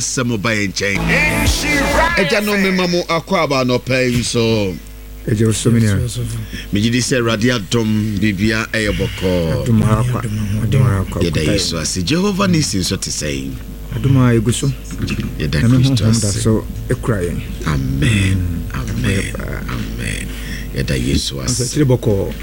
Samoba and chain. A gentleman, Mamma, Aquaba, no pay so. A Josomina. Mijidi say Radiatum, Bibia, Ayaboko. Yeda is so. I see Jehovah Nissin, so to say. Aduma Eguso. Yeda Christus. So a crying. Amen. Amen. Amen. Yeda Yesu. Boko.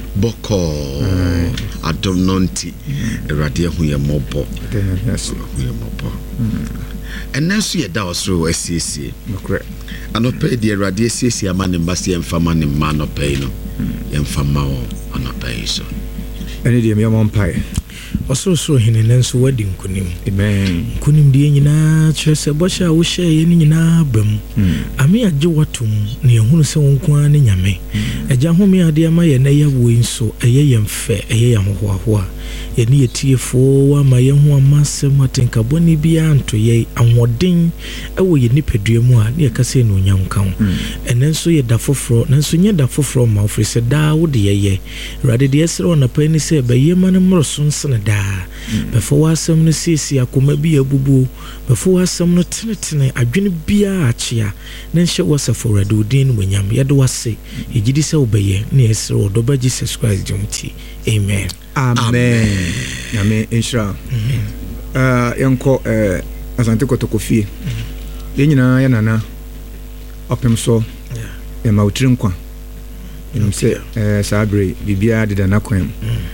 Adom nonti. Radia huye mobo. Yes. Huye mobo. And now see a dow through SCC. Correct. And no pay the radia CC a man in Bassi and Faman in man of Payno. Yamfamao and no pay so. Any dear Yamon Pie. Also, in an answer wedding, Kunim. Amen. Kunim Diana, Chess, a Bosha, will share in Abram. I may a Joatum near Hunson Kwan in Yame. A Jahomia, dear Maya, Naya win so a yam fair, a yam hoa. A near tear for my young one master Martin Caboni beyond to ye and what ding away a nipper dream one near Casino young count. And then so ye daffo fro, and so ye daffo from my office a da would ye. Rather, the answer on a penny say by ye man and more soon son da. Before some no see, I could be a boo. Before some no tenetine, I didn't be a chia. Then she was a for a doodin when yam yadwa say, he did this obey near so the by Jesus Christ Jumti. Amen. Amen. Amen. Inshallah. Yanko Asanteko to Kofi. Yenina yanana opem so e mautrim kwa. You say Sabre bibia de na kwem.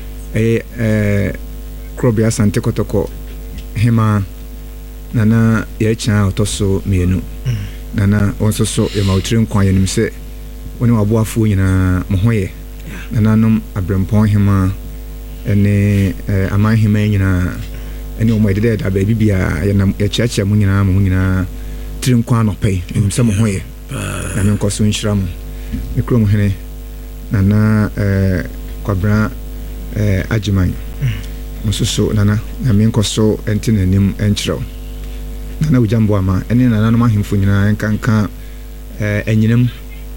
Krobia Asanteko to hema nana yecha otoso mienu. Nana onso so e mautrim kwa yenim se woni waboafo nyina mohoye. Nana nom abrempon hema ene aman hema nyina ene o moede da ba bibia ya chiachia mu nyina tirim kwa no pay enim se mohoye na me nkoso nhira mu mikrom hene nana kwabra ajiman mususu nana na me nkoso entinanim enchiro nana ujambo ama ene nana no mahimfo nyina enkanka enyinam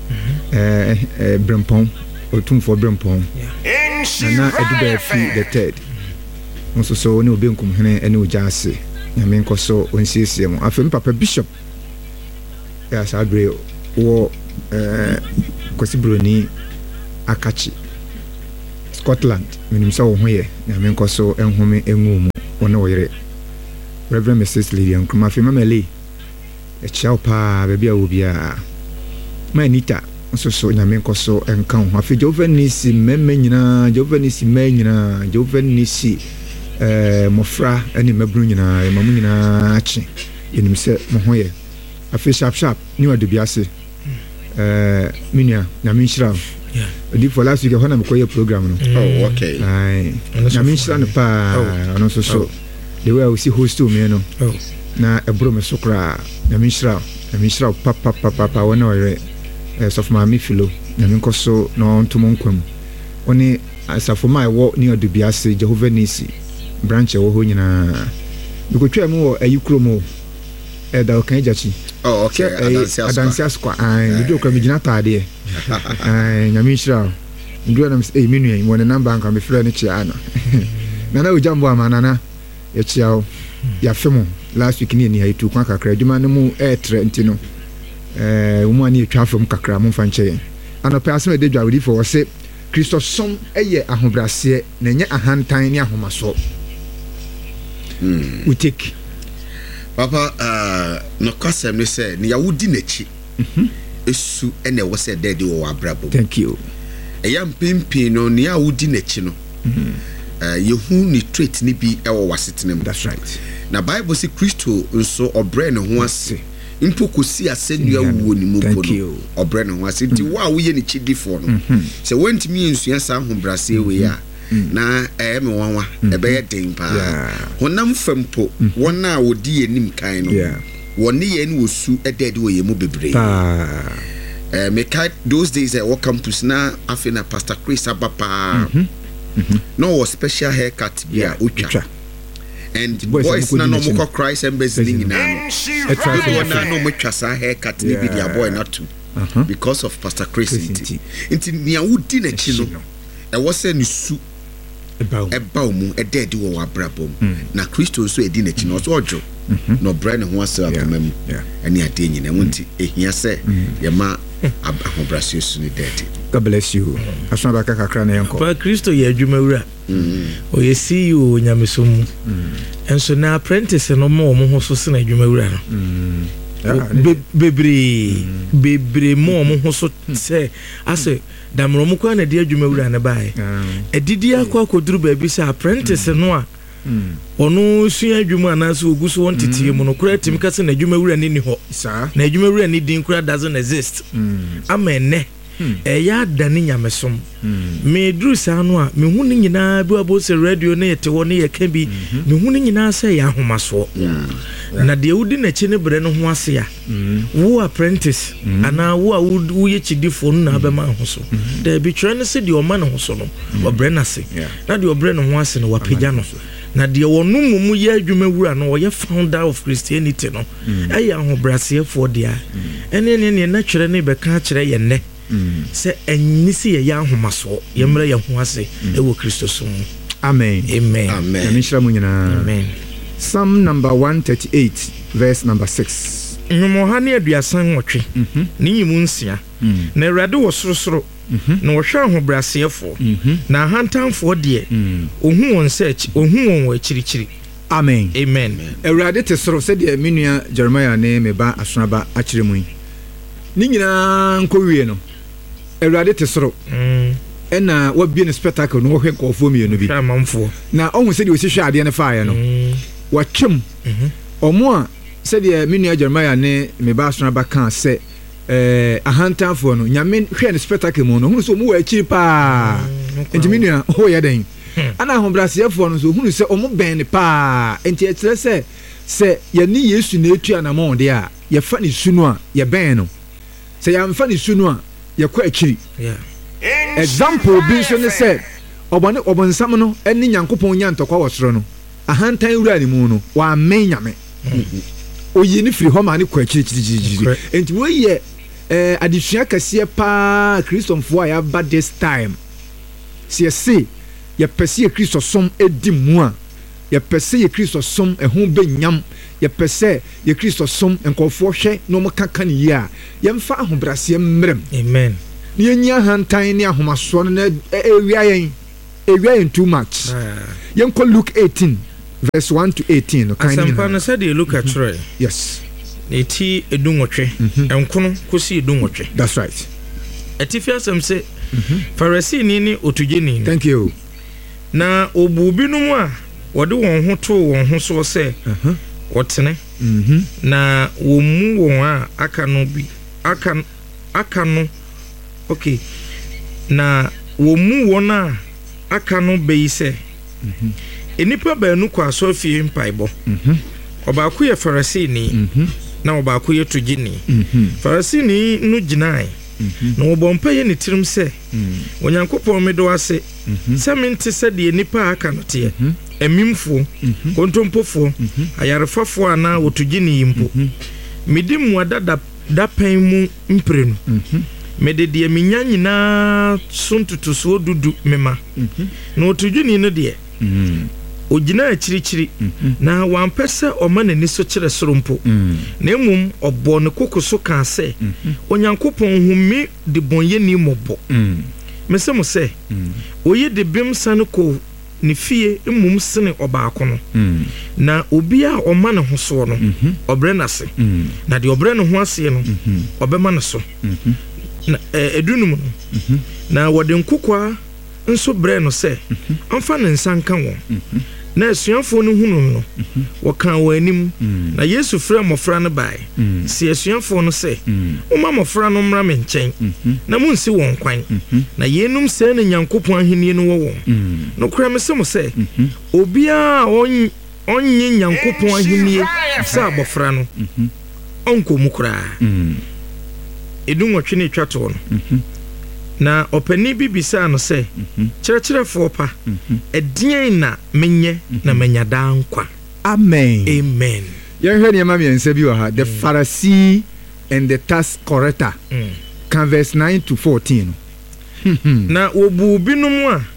brempon otumfo brempon nana eduba fi the third mususu ne obenkum hene ene ujase na me nkoso onsiesie mu afem papa bishop ya Sabre wo Kosibroni Akachi Scotland minim sa wo hoye na me nkoso enhome enwumu wona woyere Reverend Mrs. Lilian Kuma fi mamele e chiao pa bebia obia manita so na me nkoso enkan ho afi Jovenisi memme nyina Jovenisi menyina Jovenisi mofra eni mabru nyina mamu nyina achi yenim se mo hoye afi sharp ni wadubiase minia na minshira di for last week when am koye program no oh okay ai na minshira no pa ono so the way we see host to me no na ebro me sokra na minshira papa wona ore sof ma mi filo na minkoso no ntomo nkwam oni asafo mai wo ni wadubiase Jehovah Nisi branch wo ho nyina bikotwa mu wo ayikromo da kan jachi oh okay adansia squad ai do kwa migina taade ai nyamishira ndo na minu wona number kan me frɛ ne chia ana nana ujambo amanana ya chiao ya femo last week ni haitu kwa kakra djuma ne mu etre ntino umu ani etwa from kakra mu fanche ana pe asem de dwawdi for se Christo som eye ahobrase na nye ahantan ne ahomaso utik papa no kwasem ne se ne yawudi nachi esu ene wo se dede wo abrabo thank you eyam pimpin no ne yawudi nachi no yehu ni trait ni bi ewo wasetenem that's right na bible say Christo nso obre ne ho ase impokosi asenua wo ni mu kono obre ne ho ase nti wo a wo ye ne chidifo no se wentimi ensua sa ahobrase we ya na me wanwa ebe ye den pa honam fampo wona wodi enim kan no woni ye ni wosu edede wo ye mu bebre me kai those days at work campus na afina Pastor Chris abapa no special haircut bia utwa and boys na no mo Christ embassy nyina no no mo twa sa haircut ni bi dia boy not to because of Pastor Chris inti nia wodi na chi no e wo se ni su ɛba mu ɛda adi wɔ w'abrabɔ mu na Kristo nso edi n'akyi na ɔso ɔdwo na ɔbrɛ ne ho ase akoma mu ɛne adeɛ nyinaa mu nti ehia sɛ yɛma ahobrɛaseɛ su ne dɛɛte. God bless you. Asoma baka kakra na yɛnkɔ. Pa Kristo yɛ adwuma wura. Ɔyɛ CEO Nyamesom mu. Ɛnso na apprentice no ma ɔmo ho so sena adwuma wura no. Bebree ma ɔmo ho so sɛ asɛ damro mu kwa na de adwuma wura na bae. Edidi akɔ akɔduru baabi sɛ apprentice no a ɔno sua adwuma anaasɛ ogu so wɔn tetie mu no kora tim ka sɛ na adwuma wura ni hɔ. Na adwuma wura ni din kora doesn't exist. Ama ɛnɛ ɛyɛ adane Nyamesom me duru saa no a me hu ne nyinaa bi abo sɛ radio ne yɛte hɔ ne yɛka bi me hu ne nyinaa sɛ yɛ ahomasoɔ na deɛ wodi n'akyi ne brɛ no ho ase a wo apprentice anaa wo a woyɛ kyidifo no na abɛma ho so da bi twerɛ no sɛ deɛ ɔma ne ho so no ɔbrɛ no ase na deɛ ɔbrɛ no ho ase no wapagya no na deɛ wɔno mu yɛ adwuma wura no ɔyɛ founder of Christianity no ɛyɛ ahobrɛaseɛfoɔ deɛ ɛne na twerɛ ne bɛka kyerɛ yɛ nnɛ sɛ ɛnni sɛ yɛyɛ ahomasoɔ yɛmmerɛ yɛ ho ase ɛwɔ Kristo so mu. Amen. Amen. Nyame mu nyinaa. Amen. Psalm number 138 verse number 6. Nwomoha ne aduasan nwɔtwe ne nyimu nsia na Awurade wɔ sorosoro na wɔhwɛ ahobrɛaseɛfoɔ na ahantanfoɔ deɛ ohu wɔn wɔ akyirikyiri. Amen. Amen. Awurade te soro sɛdeɛ me nua Jeremiah ne me ba Asonaba akyerɛ mu yi ne nyinaa nkɔwie no Awurade te soro ɛna wabie ne spectacle no wɔhwɛ nkɔfoɔ mmienu bi na ɔhu sɛdeɛ wɔsi hwɛ adeɛ no faeɛ no watwam ɔmo a sɛdeɛ me nua Jeremiah ne me ba Asonaba kaa sɛ ahantanfoɔ no Nyame hwɛ ne spectacle mu no ɔhunu sɛ ɔmo wɔ akyiri paa enti me nua ɔyɛ dɛn ana ahobrɛaseɛfoɔ no so ɔhunu sɛ ɔmo bɛn ne paa enti ɛkyerɛ sɛ yɛne Yesu na etu anamɔ de a yɛfa ne su no a yɛbɛn no sɛ yɛamfa ne su no a yɛkɔ akyiri. Example bi nso ne sɛ ɔbɔnsam no ne Nyankopɔn nya ntɔkwa wɔ soro no ahantan wura ne mu no wɔamɛn Nyame oyi ne firi hɔ ma ne kɔ akyirikyirikyiri enti wɔyɛ adesua kɛseɛ paa Kristofo a yɛaba this time sɛ yɛse yɛpɛ sɛ yɛ Kristo som edi mu a yɛpɛ sɛ yɛ Kristo som ɛho bɛnyam yɛpɛ sɛ yɛ Kristo som nkɔfoɔ hwɛ na ɔmo kaka ne yie a yɛmfa ahobrɛaseɛ mmerɛm. Amen. Ne yɛnyia hantan ne ahomasoɔ no na ewia yɛn too much. Yɛnkɔ Luke 18 verse 1 to 18 no kan ni. Asampa no sɛ de Luke atwerɛ. Yes. Eti edunwɔtwe enkono kosi edunwɔtwe. That's right. Etifi asɛm sɛ Farisini ne otugyeni. Thank you. Na obubi no mu a wɔde wɔn ho to wɔn ho so sɛ wɔtene na wɔn mu wɔn a aka no okay na wɔn mu wɔn a aka no bɛyi sɛ enipa baanu kɔ asɔfie mpaebɔ ɔbaako yɛ Farisini na ɔbaako yɛ otugyeni Farisini no gyinae na wɔbɔ mpa yɛ ne tirim sɛ Onyankopɔn medo ase sɛ mente sɛ deɛ nipa aka no teɛ emimfo kontompofoɔ ayarefafoɔ ana otugyeni mpo medi muada da pen mu mprenu mede deɛ menya nyinaa so ntotosoɔ dudu mema na otugyeni no deɛ ogyina akyirikyiri na wampɛ sɛ ɔma n'ani so kyerɛ soro mpo na mmom ɔbɔ ne koko so kaa sɛ Onyankopɔn humi de bɔnyɛni mmɔbɔ mesɛ mo sɛ oyi de bem sane kɔ ne fie mmom sene ɔbaako no na obi a ɔma ne ho soɔ no ɔbrɛ n'ase na deɛ ɔbrɛ ne ho aseɛ no ɔbɛma ne so na edunum no na wɔde nkokwa nso brɛ no sɛ ɔmfa ne nsa nka wɔn na asuafoɔ no hunu no wɔka wɔ anim na Yesu frɛ mmɔfra no bae si asuafoɔ no sɛ woma mmɔfra no mmra me nkyɛn na monsi wɔn kwan na yenum sɛ ne Nyankopɔn ahenni no wɔ wɔn nokora me sɛ mo sɛ obiara ɔnye Nyankopɔn ahenni sɛ abɔfra no ɔnkɔ mu koraa edunwɔtwe ne twa to no na ɔpani bi bisaa no sɛ kyerɛkyerɛfoɔ pa ɛdeɛn na menyɛ na manya daa nkwa. Amen. Amen. Yɛhwɛ nneɛma mmiɛnsa bi wɔ ha the Pharisee and the tax collector kan verse 9 to 14 na wɔbu binom a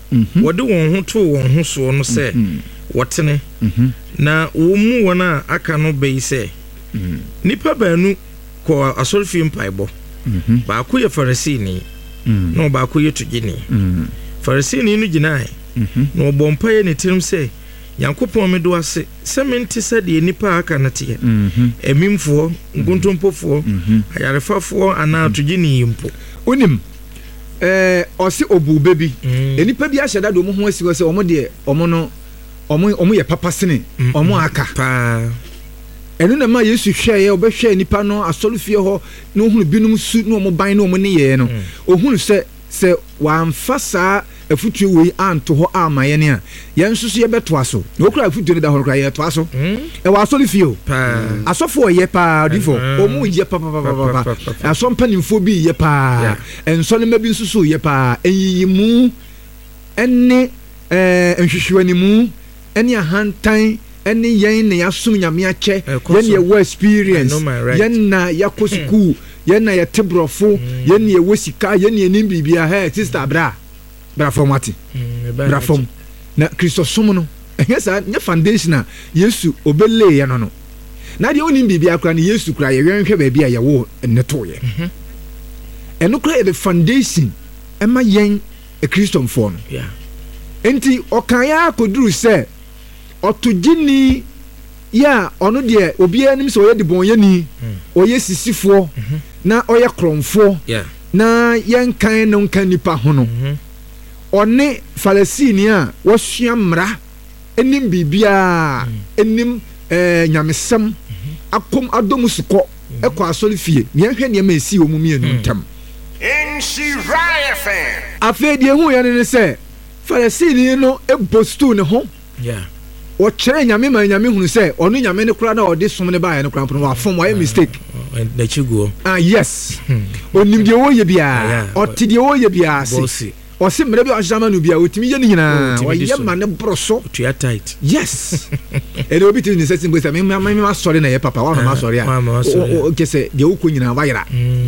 wɔde wɔn ho to wɔn ho so no sɛ wɔtene na wɔn mu wɔn a aka no bɛyi sɛ nipa baanu kɔ asɔrefie mpaebɔ baako yɛ farisini na baako yɛ tugyini farisini no gyinae na ɔbɔ mpaeɛ ne tirim sɛ Nyankopɔn me do ase sɛ mente sɛ deɛ nipa aka na teɛ emimfoɔ nkontompofoɔ ayarefafoɔ anaa tugyini mpo onim ɔse obube bi enipa bi ahyɛ da do mo ho asi hɔ sɛ ɔmo deɛ ɔmo yɛ papa sene ɔmo aka paa ɛno na ma Yesu hwɛɛ ɔbɛhwɛ nipa no asɔrefie hɔ na ohunu binom su na ɔmo ban na ɔmo ne yɛ no ohunu sɛ wamfa saa afutuo wei anto hɔ ama yɛn a yɛn nso so yɛbɛtoa so na okura afutuo no da hɔ kora yɛtoa so ɛwɔ asɔrefie o asɔfo yɛ paa difo ɔmo yɛ papa asɔ mpanimfoɔ bi yɛ paa nsɔnema bi nso so yɛ paa eyiyimu ɛne nhwehwɛnimu ɛne ahantan ɛne yɛn na yɛasom nyame akyɛ yɛn na yɛwɔ experience yɛn na yɛakɔ sukuu yɛn na yɛte borɔfo yɛn na yɛwɔ sika yɛn na yɛnim biribia hɛ sister brafom ate brafom na kristosom no ɛnyɛ saa nyɛ foundation a Yesu obɛlee yɛ no na deɛ wonim biribia kora ne Yesu kora yɛwɛnhwɛ baabi a yɛwɔ ne toyɛ ɛno kora yɛ the foundation ɛma yɛn kristomfoɔ no enti ɔkan yɛ akɔduru sɛ ɔtogyini yɛ a ɔno deɛ obiara nim sɛ ɔyɛ de bɔnyɛni ɔyɛ sisifoɔ na ɔyɛ krɔmfoɔ na yɛnkan no nka nipa ho no ɔne farisini a wɔsua mmara enim biribiara enim nyamesɛm akom adom sukɔ ɛkɔ asɔre fie nea hwɛ nneɛma esi wɔ mu mienu ntam afei deɛ hu yɛ ne sɛ farisini no ebostu ne ho wɔkyerɛ nyame ma nyame hunu sɛ ɔno nyame ne kora na ɔde som ne baeɛ no kora mpo no wafom wɔyɛ mistake yes onim deɛ wɔyɛ biara ɔte deɛ wɔyɛ biara ase ɔse mmerɛ bi ɔhyɛ ama no biara ɔtumi yɛ no nyinaa ɔyɛ ma ne borɔ so yes ɛne obi tiri ne sɛ simbo sɛ mema sɔre na yɛ papa wɔma masɔre a ɔkɛ sɛ deɛ wokɔ nyinaa wayera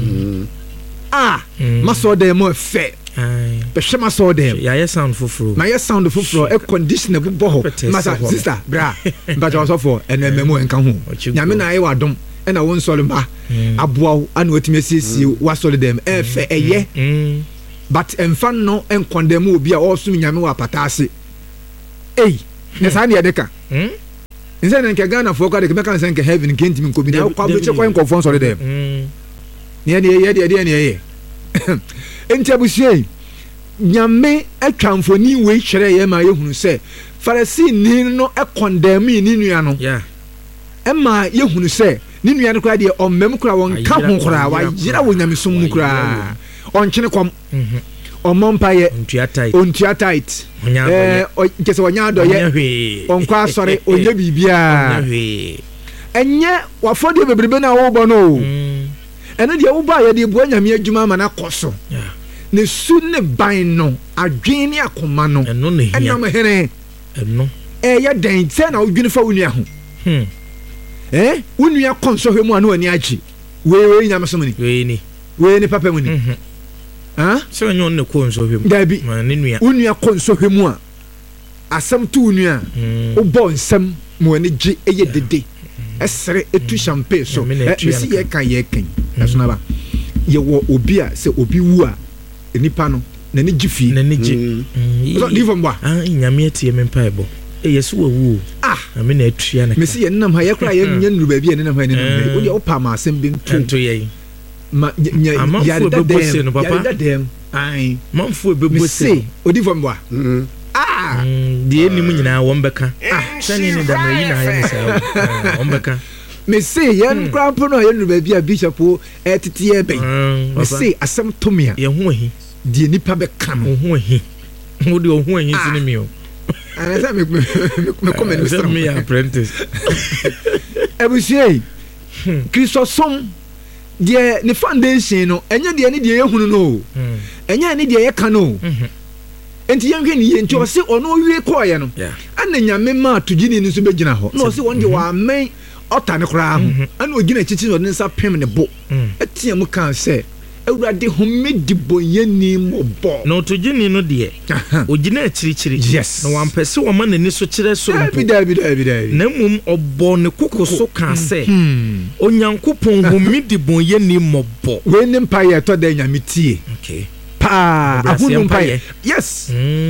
masɔre dɛ mu ɛfɛ bɛhwɛ masɔre dɛ yɛayɛ sound foforɔ conditioner bobɔ hɔ masa sister bra mpakyɛ ɔsɔfoɔ ɛno ɛmɛmu ɛnka ho nyame na ayɛ wadom ɛna wo nsɔre mba aboa wo ana watumi asiesie wasɔre dɛm ɛfɛ ɛyɛ but ɛmfa no ɛnkɔndɛmu obi a ɔsom nyame wɔ apata ase ne saa ne yɛde ka nsɛ ne nkɛ Ghanafoɔ kɔ de kɛmɛka nsɛ nkɛ heaven nkɛ ntimi nkɔbi na wokɔ abɛkyɛ kɔ nkɔfoɔ nsɔre dɛm ne yɛyɛ enti abusua yi nyame atwa mfoni wei kyerɛ yɛ ma yɛhunu sɛ farisini no ɛkɔndɛmu ne nua no ɛma yɛhunu sɛ ne nua no koraa deɛ ɔmmam koraa wɔnka ho koraa wayera wɔ nyamesom mu koraa ɔnkyene kɔm ɔmmɔ mpayɛ ɔntua tight kyɛ sɛ ɔnyɛ adɔyɛ ɔnkɔ asɔre ɔnyɛ biribiaa ɛnyɛ wafɔdeɛ bebrebe no a wowobɔ no o ɛno deɛ wobɔ a yɛde bua nyame adwuma ama no akɔ so ne su ne ban no adwen ne akoma no ɛnam hene ɛyɛ dɛn sɛ na wodwene fa wo nua ho wo nua kɔ nsɔhwɛ mu a na w'ani agye wei nyame som ni wei ne papa mu ni sɛ ɔnyɛ ɔno ne kɔ nsɔhwɛ mu dabi wo nua kɔ nsɔhwɛ mu a asɛm to wo nua wobɔ nsɛm ma w'ani gye ɛyɛ dede ɛsere ɛtu champagne so mesi yɛkan ɛso na ba yɛwɔ obi a sɛ obi wu a nipa no n'ani gye fie difo mbɔ nyame atie me mpaebɔ yɛ so wawu ame na atua ne mesi yɛnenam ha yɛkora yɛnyɛ nnuru baabi a nenam ha nenam wodeɛ wopa ma asɛm bi nto yɛn yareda dɛm manfoɔ bɛbɔ se odifo mbɔ deɛ nim nyinaa wɔn bɛka sɛne ne damɛ yi na ayɛ ne saa wɔn bɛka mese yɛn kora mpo no a yɛnuru baabi a bishop ɛtete yɛ bɛn mese asɛm tome a yɛho ahi deɛ nipa bɛka no ho ahi wode ɔho ahi sene mi o anasɛ mekɔmɛ no sɛ meyɛ apprentice abusua yi kristosom deɛ ne foundation no ɛnyɛ deɛ ne deɛ yɛhunu no ɛnyɛ ne deɛ yɛka no enti yɛnhwɛ ne yɛ nti ɔse ɔno wie kɔɔyɛ no ana nyame ma togyini no nso bɛgyina hɔ na ɔse wɔn deɛ wɔamɛn ɔta ne koraa ho ana ɔgyina akyikyi na ɔde ne nsa pem ne bo ɛteɛ mu kaa sɛ awurade homedi bonyani mobɔ na otogini no de ogina akirikyiri yes na wampɛse wɔma n'ani so kyerɛ so dabi na mmom ɔbɔ ne koko so ka sɛ onyankopɔn homedi bonyani mobɔ we ne mpa yɛ tɔ da nyame tie okay ahunu mpa yɛ yes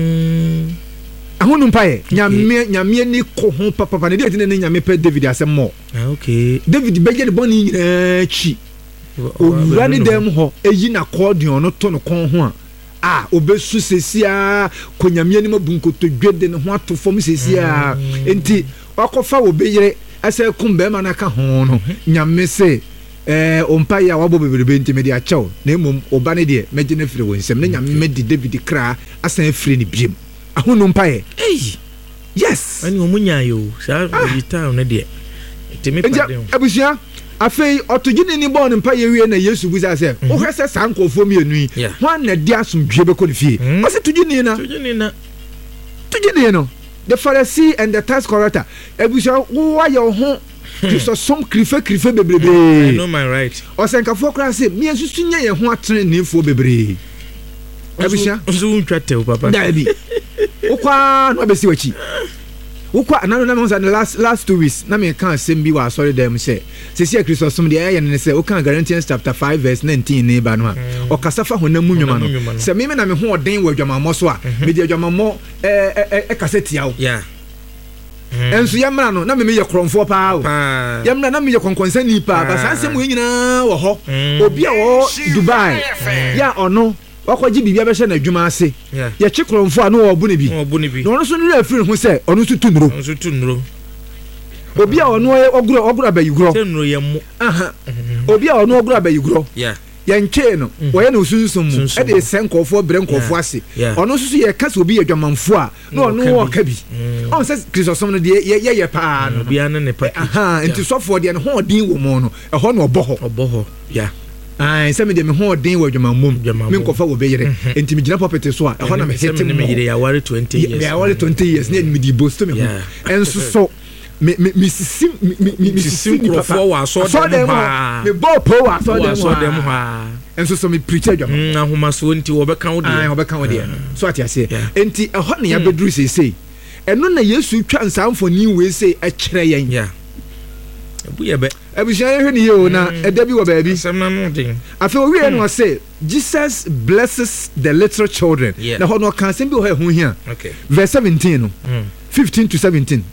ahunu mpa yɛ nyame ni ko ho papa ne de ne nyame pɛ David asɛm mo okay David bɛgye ne bɔne nyinaa chi owura ne dɛm hɔ eyi na accordion no to no kon ho a obesu sesia konyame anim abunkoto dwede ne ho ato fam sesia enti wakɔfa wo beyere asɛ kum bɛma na ka ho no nyame se ompa ya wabo beberebe enti me de akyɛw na emom oba ne de megye ne firi wo nsɛm na nyame medi David kra asan afiri ne biem ahono mpa ye yes ani omunya yo sa return ne de temi pade abusia afei otogini ni bɔ ne mpa ye wie na Yesu buza sɛ wo hwɛ sɛ sankofo mienu yi ho na di asomdwe be kɔ ne fie o se togini no the Pharisee and the tax collector abusia wo wa ye ho Jesus some krife bebrebe I know my right osenkafo kra sɛ mi ensusu nya ye ho atene ne fo bebrebe abusia so untwa tew papa dabi ukwa no besi wachi ukwa na no the last 2 weeks na me kan asem bi wa sorry dem say sesi Kristo som de aye ne say ukan Galatians chapter 5 verse 19 ne ba no a okasafa honam munwuma no se me na me ho odin wa adwamammo so a me de adwamammo kaseti awo yeah enso yamra no na me ye kromfo pa o yamra na me ye konkonsani pa ba san sem nyina wo ho obi a wo Dubai ya ono wakɔgye bibia bɛhyɛ na adwuma ase yɛ kyekromfo a no ɔbo ne bi na ɔno so no afiri ho sɛ ɔno so tu nnuro obi a ɔno ɔgura bayiguro obi a ɔno ɔgura bayiguro yɛntwee no wɔyɛ no sunsun mu ɛde sɛ nkɔfoɔ brɛ nkɔfoɔ ase ɔno so yɛ kasa obi yɛ dwamamfo a na ɔno ɔka bi ɔn sɛ Kristosom no deɛ yɛyɛ paa no nti sɔfoɔ deɛ no ho ɔden wɔ mu no ɛhɔ na ɔbɔ hɔ sɛ me de me ho den wa dwamamom me nkɔfa wo bɛyere enti me gyina puppet so a ɛhɔ na me hete me yere ya ware 20 years me aware 20 years ne me di boast me ho enso so me sisi nkurɔfoɔ wɔ asɔdɛm ha me bɔ po wɔ asɔdɛm ha enso so me preach adwama ahomaso nti wɔbɛka wo deɛ so ate ase enti ɛhɔ na ya beduru sesei ɛno na Yesu twa nsamfoni we sei ɛkyerɛ yɛn abusia yɛ hwɛ ne yɛ o na ɛda bi wɔ baabi afei owie no ɔsɛ Jesus blesses the little children na hɔ no ɔka asɛm bi wɔ hɔ ɛho hia verse 17 no 15 to 17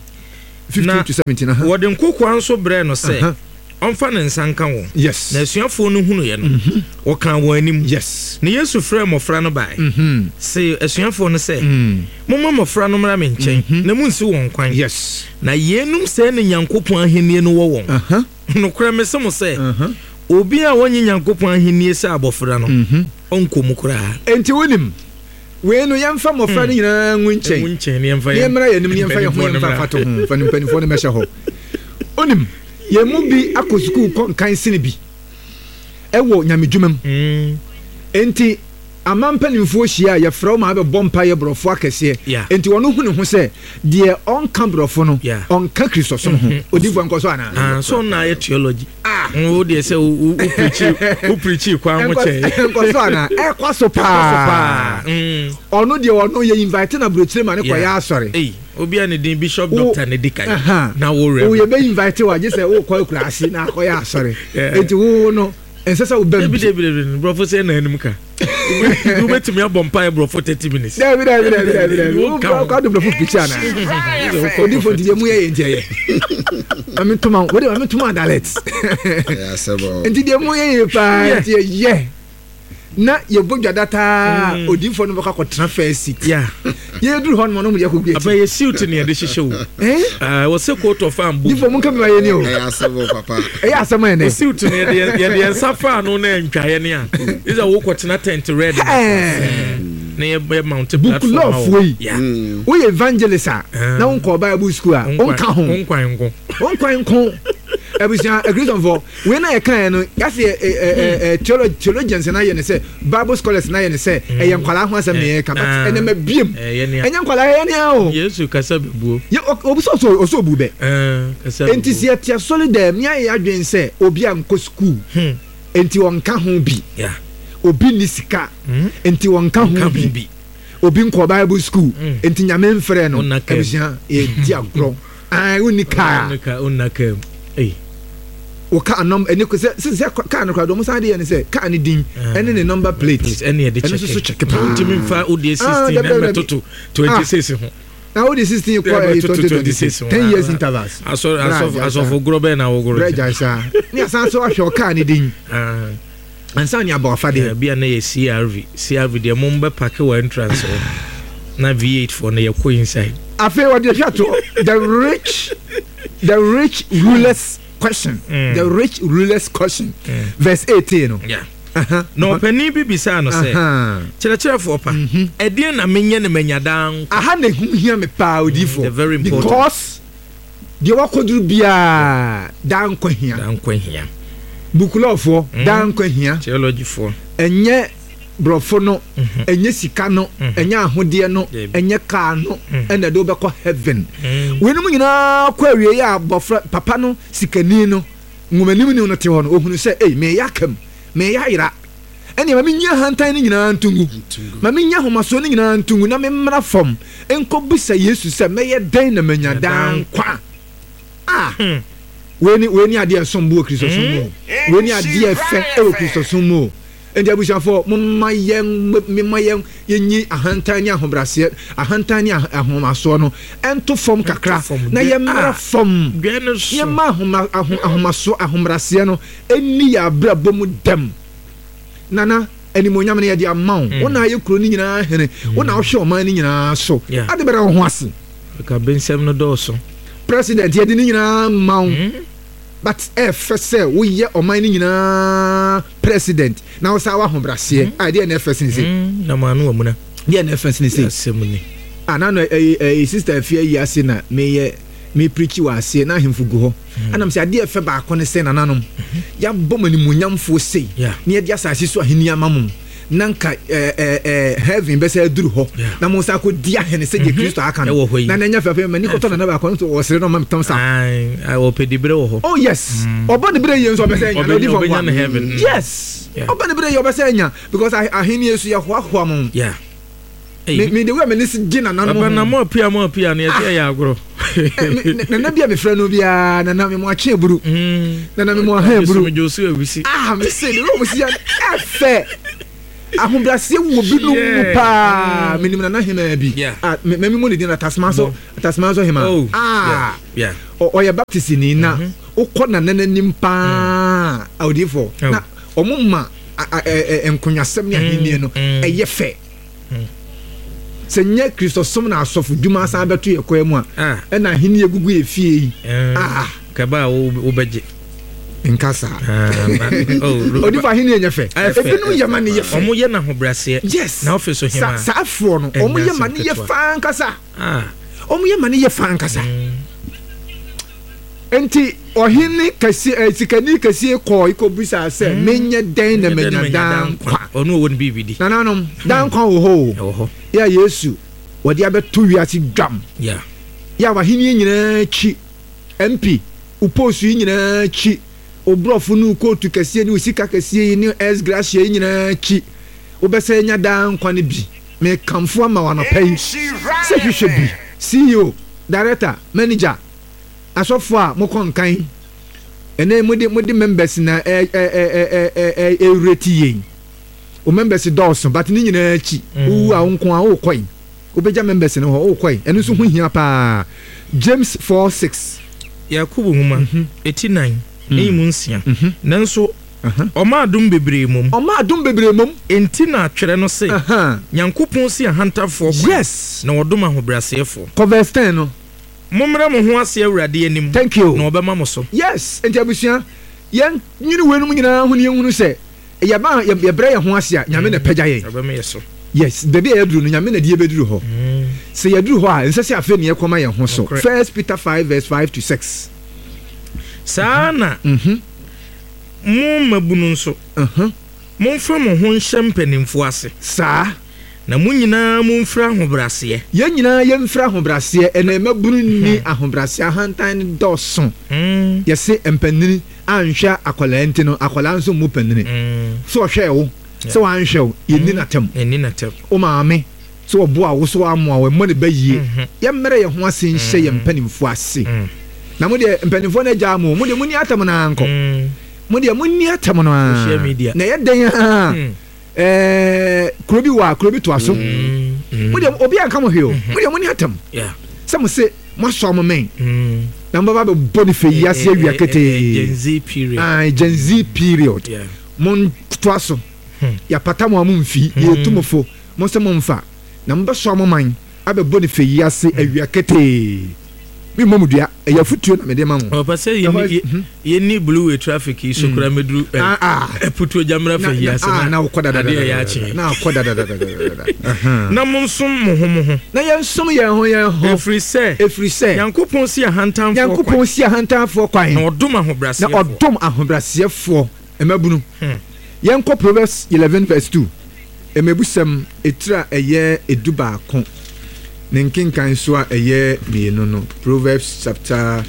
wɔde nkokoa nso brɛ no sɛ ɔmfa ne nsa nka wɔn yes na asuafoɔ no hunu yɛ no wɔka wɔn anim yes na Yesu frɛ mmɔfra no bae sɛ asuafoɔ no sɛ momma mmɔfra no mmra me nkyɛn na munsi wɔn kwan yes na yɛnum sɛ ne Nyankopɔn ahennie no wɔ wɔn nokorɛ me sɛ mo sɛ obi a wɔnye Nyankopɔn ahennie sɛ abɔfra no ɔnkɔ mu koraa enti wonim we no yɛmfa mmɔfra no nyinaa ngu nkyɛn yɛmmra yɛnim yɛmfa yɛ ho yɛmfa fato ho fa ne mpanimfoɔ no mɛhyɛ hɔ onim yɛmu bi akɔ sukuu kɔ nkan sene bi ɛwɔ nyamedwuma mu enti ama mpanimfoɔ hyia a yɛfrɛ wo ma abɛbɔ mpa yɛ borɔfo akɛseɛ enti wɔno hu ne ho sɛ deɛ ɔnka borɔfo no ɔnka Kristosom ho odifoɔ nkɔ so anaa so na yɛ theology wo deɛ sɛ wo preachi kwa mo kyɛ nkɔ so anaa ɛkɔ so paa ɔno deɛ ɔno yɛ invite na burokyire ma ne kɔ yɛ asɔre obi a ne din Bishop Dr. Nedika na wo re wo yɛ bɛ invite wa gye sɛ wo kɔ kurase na kɔ yɛ asɔre enti wo no ɛnsɛ sɛ wo bɛm bi brɔfo sɛ na anim ka wobɛtumi abɔ mpa yɛ brɔfo 30 minutes dabi wokɔdo brɔfo pikyi ana odifo nti deɛ mu yɛyɛ nti ɛyɛ mametoma adalet nti deɛ mu yɛyɛ paa nti ɛyɛ na yɛbɔ dwadataa odifo no bɛkɔ akɔtena fɛ seat yɛduru hɔ no yɛ kɔgu aba yɛ suit ne yɛde hyehyɛ wo wɔ sɛ coat of arm bu difo mu nka me ma yɛ ni o ɛyɛ asɛm ɛnɛ wɔ suit ne yɛde nsa fa no na ntwaeɛ ne a isa wo kɔtena tent red na yɛ mount platform book love way wo yɛ evangelist a na wo nkɔ Bible school a wo nka ho wo nkwan abusia agreement for we na yɛkan no yɛse theologians na yɛ ne sɛ Bible scholars na yɛ ne sɛ ɛyɛ nkwala ho asɛm ne yɛka but ɛnɛ ma biem ɛnyɛ nkwala yɛ ne o Yesu kasa bebuo obi so bu bɛ enti si yɛte solid dem ya yɛ adwen sɛ obi a nkɔ school enti wɔnka ho bi obi ni sika enti wonka ho bi obi nkɔ Bible school enti nyame mfrɛ no abusua e di agro unika o ka nom eni ko se ka no kwado mo sa de ne se ka ne din ene ne number plate ene e de check so check pa ntimi mfa o de 16 na metoto 26 ho na o de 16 ko 26 10 years intervals aso for grobe na wo grobe reja sa ni asan so ahwe o ka ne din ansa ni aba fa de bia na ye CRV de mo mbe pack wa entrance na V8 for na ye ko inside afi what the shato the rich rulers question the rich rulers question verse 18 no no pani bi bisa no say kire for pa edin na menye ne manyadan aha na hu hia me pa odifo very important because de wakoduru bia dan kwa hia bukulofo dan kwa hia theology for enye brofo no enye sika no enye ahode no enye car no ena do be ko heaven wenum nyina kwa awie ya bofra papa no sikani no ngumanim ni no te ho no ohunu se me yakam me yayira ene ma minya hantan ni nyina ntungu ma minya homaso ni nyina ntungu na me mmra fam enko busa Yesu se me ye den na manya dan kwa weni ade sombo Kristo sombo weni ade fe e Kristo sombo endi abushafo mmayen yenyi ahantan ni ahobrase ahantan ni ahomaso no ento fom kakra na ye mmra fom ye ma ahomaso ahombrase no eni ya brabo mu dem nana eni monyam na ye di amaw wona ye kuro ni nyina hene wona wo hwe oman ni nyina so ade bere wo ho ase ka bensem no doso president ye di ni nyina maw but say we ye oman ni nyina president na wo sa wa hobrase ade na first ni say na manu amuna de na first ni say asemuni ana no sister afia yi ase na me preach wa ase na hemfu go ho anam say ade efe ba akone say nananom ya bomani munyamfo sei na ye dia asase so ahenia mamum nanka heaven be say duru ho na mo sa ko dia hene say je Kristo aka no na nya fafa mani ko to na ba ko to wo sere no mam tam sa ai wo pedibre wo ho oh yes obo de bre ye so be say nya no di for heaven yes obo de bre ye be say nya because ahenia su ye ho mum me de we me nis gina na no na mo pia na ye ya agro na bia me fra no bia na me mo ache buru na me mo ha buru me josu awisi me say de mo si ya efe ahombrase wo bi no mu pa menim na hema bi me mo de na tasmaso hema o ya baptist ni na ukọ na nanim pa audifo na omumma enkonwasem ni ahenie no eye fe senye Kristo som na asofu dwuma san beto ye kwa mu a na ahenie gugu ye fie yi kaba wo beje nkasa odifa hini enyefe ebinu yema ne yefe omo ye na hobrase na office hima sa afro no omo ye ma ne ye fa nkasa omo ye ma ne ye fa nkasa enti ohini kasi sikani kasi ko ikobisa se menye den na menya dan kwa onu won bibidi nananom dan kwa wo ho ya Yesu wodi abeto wiase dwam ya wa hini nyina chi MP uposu nyina chi obrofo nu kotu kase ni usika kase ni es gracia nyina chi obese nya dan kwa ne bi me kamfo ama wa no pai se hwehwe bi CEO director manager asofo a mo konkan ene mudi members na reti yen o members dawson but ni nyina chi wu a nko a wo koi obeja members no ho wo koi eno so hu hia pa James 4:6 Yakubu huma 89 munsia nanso oma adum bebre mom enti na atwere no se Nyankopon si ahantafo yes na wodom ahobrasefo verse 10 no momra mo ho ase awurade anim thank you na obema mo so yes enti abusua yen nyini wenum nyina hu ne hunu se yaba yebre ye ho ase a nyame na pagya ye obema ye so yes baby yaduru no nyame na die beduru ho se yaduru ho a nse se afa ne yakoma ye ho so 1 Peter 5:5-6 sana mo mabunu nso momfa mo ho nhyɛ mpanimfo ase saa na mo nyinaa momfra ahobrase ye nyinaa ye mfra ahobrase ena mabunu ni ahobrase ahantan dɔso ye se mpanini anhwa akola enti no akola nso mu panini so hwɛ wo so wan hwew yeni natam o maame so obo a wo so amo a we mo ne bayie ye mmere ye ho ase nhye ye mpanimfo ase na mo de mpanimfo na gya mo de muni atam na anko mo de muni atam na social media na ye den krobi to aso mo de obi anka mo hweo mo de muni atam se mo se mo so mo men na mbaba be boni fe yase awia kete Gen Z period mon to aso ya pata mo amumfi ye tumofo mo se mo mfa na mba so mo man abe boni fe yase awia kete mi momudua ya futuo na mede ma mo o pase ye ni blue way traffic yi sokura medru putuo jamra fe yase na ukoda da na ukoda da na monsum mo ho na yensum ye ho every say yankopon si ahantanfo kwan na odom ahobrasefo emabunu yanko Proverbs 11 verse 2 emebusam etira eye eduba ko ninkinkan so a eye mienu no Proverbs chapter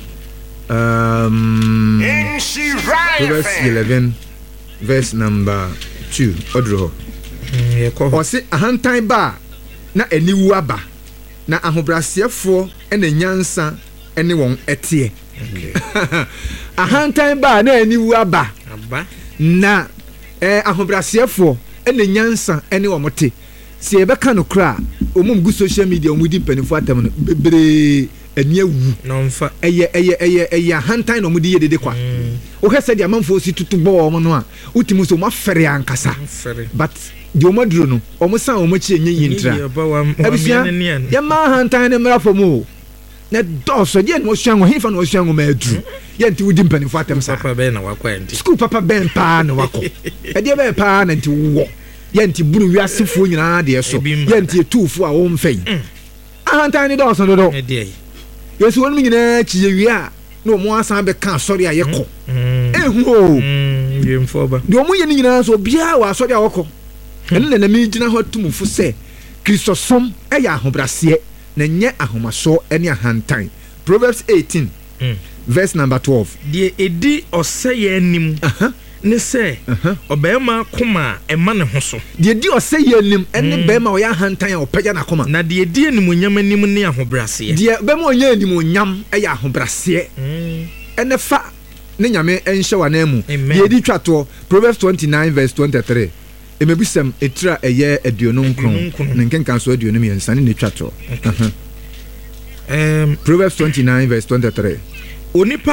Proverbs 11 verse number 2 odro o se ahantan ba na aniwu aba na ahobrasefo ene nyansa ene won etie ahantan ba na aniwu aba na ahobrasefo ene nyansa ene wo mote si ebeka no kra omum gu social media omudi mpanifo atam no bebre ani awu no mfa eye ahantan no omudi yedede kwa o hese dia manfo si tutubo omo no a utimu so mafere ankasa but di omoduro no omo san omochi enye yintra ebisia ya ma ahantan ne mra fomu na doso dia no hwango hifa no hwango ma adu ya nti wudi mpanifo atam sa papa ben na wakwa nti school papa ben pa na wako e dia be pa na nti wo yanti buru wiasefo nyina de so yanti etufo a wo mfei ahantan ni do so do yesu wonu nyina chiye wia na omo asan be kan sori ayeko ehu yemfo ba de omo ye nyina so bia wa sori awoko ene na mi gina ho tumufo se Kristosom eya ahobrase na nye ahomaso ene ahantan Proverbs 18 verse number 12 de edi oseye anim ne se obema koma ema ne ho so de di oseye anim ene bema oya hantan a opagya na koma na de di anim onyam anim ne ahobrase de bema onya anim onyam eya ahobrase ene fa ne nyame enhye wa na mu de di twato Proverbs 29 verse 23 emebusam etira eye aduonum kron ne nkenkan so aduonum yensa ne twato Proverbs 29 verse 23 onipa